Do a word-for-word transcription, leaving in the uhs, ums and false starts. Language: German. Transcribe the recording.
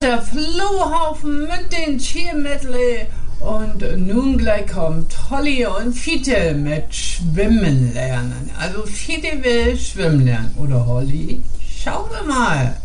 Der Flohhaufen mit den Tiermedley und nun gleich kommt Holly und Fiete mit Schwimmen lernen. Also Fiete will schwimmen lernen, oder Holly? Schauen wir mal.